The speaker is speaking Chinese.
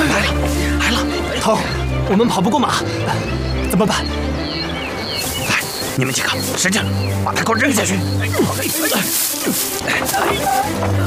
来了！头，我们跑不过马，怎么办？ 来，你们几个使劲把他给我扔下去！